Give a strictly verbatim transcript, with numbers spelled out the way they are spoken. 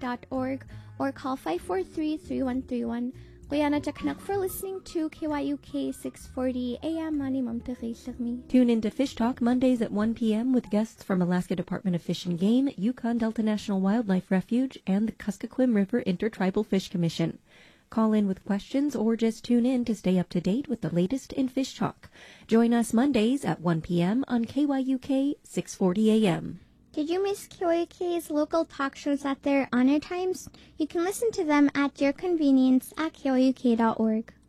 dot org or call five four three, three one three one. Guyana Jakanak for listening to K Y U K six forty A M. Mani Mamtari Sirmi. Tune in to Fish Talk Mondays at one p.m. with guests from Alaska Department of Fish and Game, Yukon Delta National Wildlife Refuge, and the Kuskokwim River Intertribal Fish Commission. Call in with questions or just tune in to stay up to date with the latest in Fish Talk. Join us Mondays at one p.m. on K Y U K six forty A M. Did you miss K Y U K's local talk shows at their honor times? You can listen to them at your convenience at K Y U K dot org.